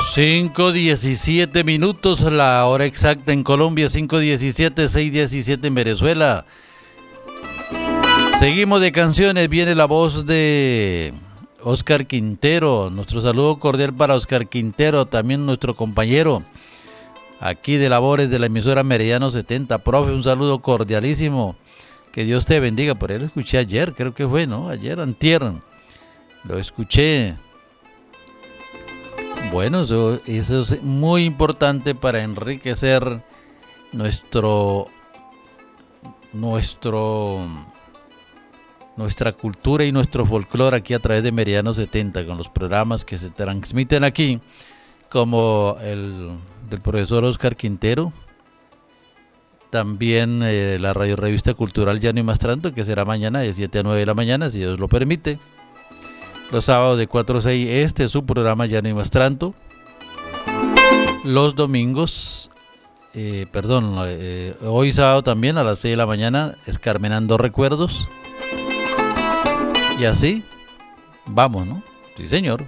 5:17 minutos, la hora exacta en Colombia, 5:17, 6:17 en Venezuela. Seguimos de canciones, viene la voz de Oscar Quintero. Nuestro saludo cordial para Oscar Quintero, también nuestro compañero aquí de labores de la emisora Meridiano 70. Profe, un saludo cordialísimo. Que Dios te bendiga. Por ahí lo escuché ayer, creo que fue, ¿no? Ayer, antier, lo escuché. Bueno, eso es muy importante para enriquecer nuestra cultura y nuestro folclore aquí a través de Meridiano 70, con los programas que se transmiten aquí, como el del profesor Oscar Quintero, también la radio revista cultural Llano y Mastranto, que será mañana de 7 a 9 de la mañana, si Dios lo permite. Los sábados de 4 a 6, este es su programa Llano y Mastranto. Los domingos, hoy sábado también a las 6 de la mañana, Escarmenando Recuerdos. Y así, vamos, ¿no? Sí, señor.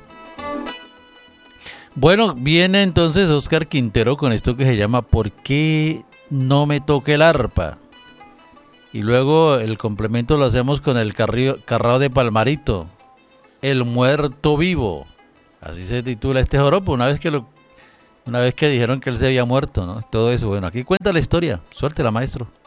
Bueno, viene entonces Oscar Quintero con esto que se llama ¿Por qué no me toque el arpa? Y luego el complemento lo hacemos con el carrao de Palmarito, El Muerto Vivo. Así se titula este joropo, una vez que dijeron que él se había muerto, ¿no? Todo eso, bueno, aquí cuenta la historia. Suéltela, maestro.